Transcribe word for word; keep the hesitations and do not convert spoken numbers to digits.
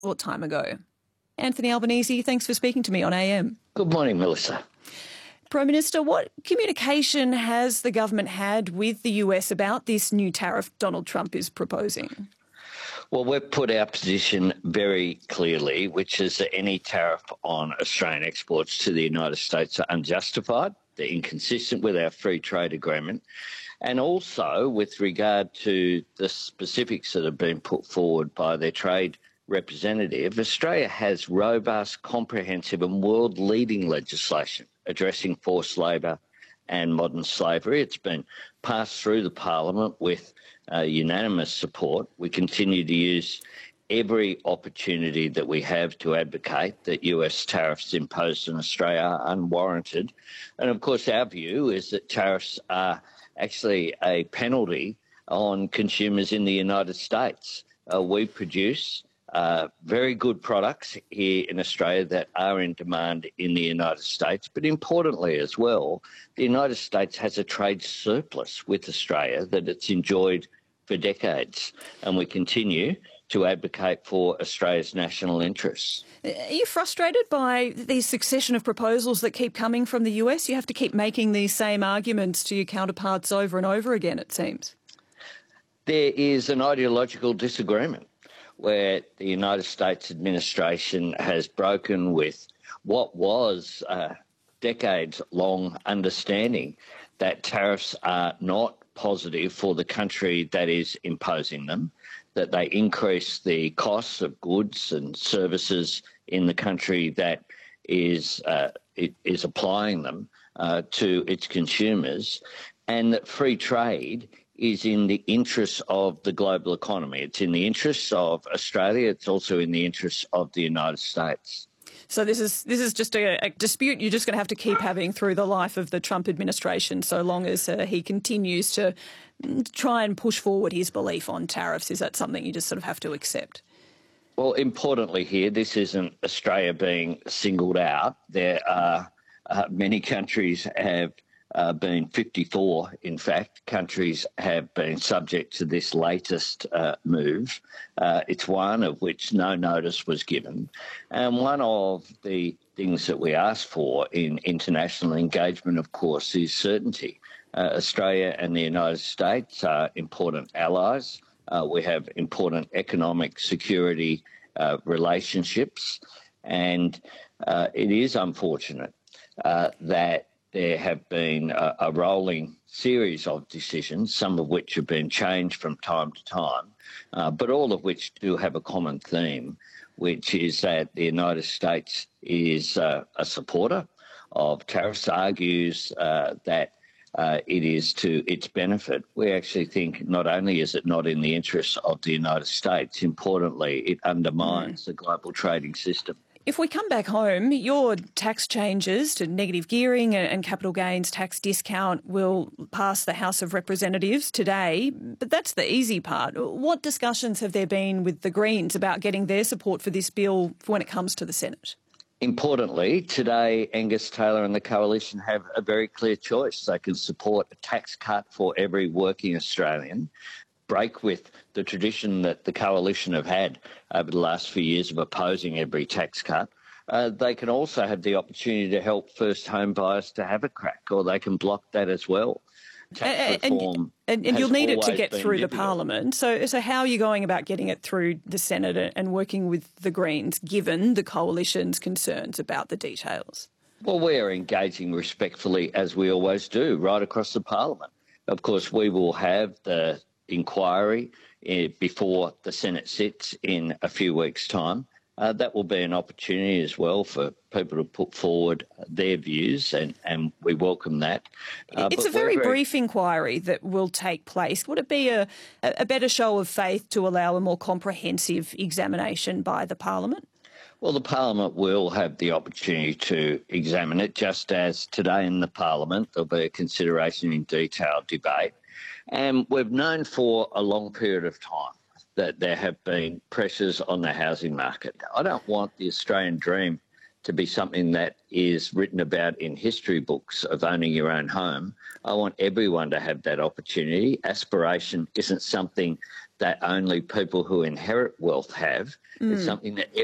short time ago. Anthony Albanese, thanks for speaking to me on A M. Good morning, Melissa. Prime Minister, what communication has the government had with the U S about this new tariff Donald Trump is proposing? Well, we've put our position very clearly, which is that any tariff on Australian exports to the United States are unjustified, they're inconsistent with our free trade agreement, and also with regard to the specifics that have been put forward by their trade representative, Australia has robust, comprehensive and world-leading legislation addressing forced labour and modern slavery. It's been passed through the Parliament with uh, unanimous support. We continue to use every opportunity that we have to advocate that U S tariffs imposed on Australia are unwarranted. And of course, our view is that tariffs are actually a penalty on consumers in the United States. Uh, we produce Uh, very good products here in Australia that are in demand in the United States. But importantly as well, the United States has a trade surplus with Australia that it's enjoyed for decades. And we continue to advocate for Australia's national interests. Are you frustrated by these succession of proposals that keep coming from the U S? You have to keep making these same arguments to your counterparts over and over again, it seems. There is an ideological disagreement where the United States administration has broken with what was a decades-long understanding that tariffs are not positive for the country that is imposing them, that they increase the costs of goods and services in the country that is, uh, it is applying them uh, to its consumers, and that free trade is in the interests of the global economy. It's in the interests of Australia. It's also in the interests of the United States. So this is this is just a, a dispute you're just going to have to keep having through the life of the Trump administration, so long as uh, he continues to try and push forward his belief on tariffs. Is that something you just sort of have to accept? Well, importantly here, this isn't Australia being singled out. There are uh, many countries have Uh, been fifty-four, in fact, countries have been subject to this latest uh, move. Uh, it's one of which no notice was given. And one of the things that we ask for in international engagement, of course, is certainty. Uh, Australia and the United States are important allies. Uh, we have important economic security uh, relationships. And uh, it is unfortunate uh, that there have been a, a rolling series of decisions, some of which have been changed from time to time, uh, but all of which do have a common theme, which is that the United States is uh, a supporter of tariffs, argues uh, that uh, it is to its benefit. We actually think not only is it not in the interests of the United States, importantly, it undermines mm. the global trading system. If we come back home, your tax changes to negative gearing and capital gains tax discount will pass the House of Representatives today, but that's the easy part. What discussions have there been with the Greens about getting their support for this bill when it comes to the Senate? Importantly, today Angus Taylor and the Coalition have a very clear choice. They can support a tax cut for every working Australian, break with the tradition that the Coalition have had over the last few years of opposing every tax cut. Uh, they can also have the opportunity to help first home buyers to have a crack, or they can block that as well. Tax and, reform and, and you'll need it to get through difficult. the Parliament. So, so how are you going about getting it through the Senate and working with the Greens, given the Coalition's concerns about the details? Well, we are engaging respectfully, as we always do, right across the Parliament. Of course, we will have the inquiry uh, before the Senate sits in a few weeks' time. Uh, that will be an opportunity as well for people to put forward their views, and, and we welcome that. Uh, it's a very, very brief inquiry that will take place. Would it be a, a better show of faith to allow a more comprehensive examination by the Parliament? Well, the Parliament will have the opportunity to examine it, just as today in the Parliament there'll be a consideration in detail debate. And we've known for a long period of time that there have been pressures on the housing market. I don't want the Australian dream to be something that is written about in history books of owning your own home. I want everyone to have that opportunity. Aspiration isn't something that only people who inherit wealth have. Mm. It's something that